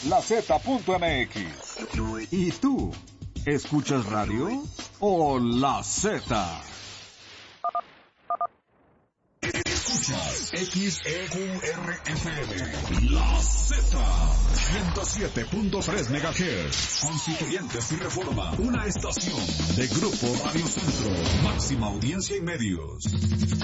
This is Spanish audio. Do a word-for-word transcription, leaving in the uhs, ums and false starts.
la zeta punto eme equis. ¿Y tú? ¿Escuchas radio o La Z? Escuchas X E Q R F M, La Z, ciento siete punto tres megahertz. Constituyentes y Reforma, una estación de Grupo Radio Centro, máxima audiencia y medios.